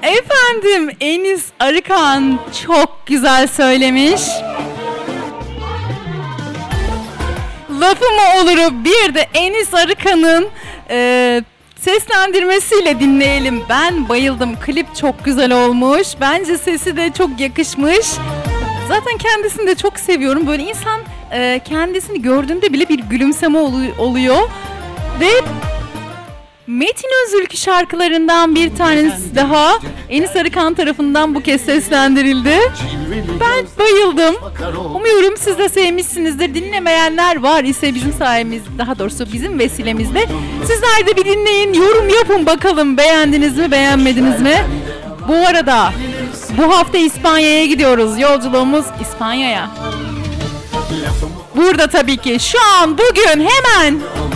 Efendim, Enis Arıkan çok güzel söylemiş. Lafı mı oluru bir de Enis Arıkan'ın seslendirmesiyle dinleyelim. Ben bayıldım. Klip çok güzel olmuş. Bence sesi de çok yakışmış. Zaten kendisini de çok seviyorum. Böyle insan kendisini gördüğünde bile bir gülümseme oluyor. Ve Metin Özülkü şarkılarından bir tanesi daha Enis Arıkan tarafından bu kez seslendirildi. Ben bayıldım. Umuyorum siz de sevmişsinizdir. Dinlemeyenler var ise bizim sayemiz, daha doğrusu bizim vesilemizle. Sizler de bir dinleyin, yorum yapın bakalım. Beğendiniz mi, beğenmediniz mi? Bu arada bu hafta İspanya'ya gidiyoruz. Yolculuğumuz İspanya'ya. Burada tabii ki şu an, bugün, hemen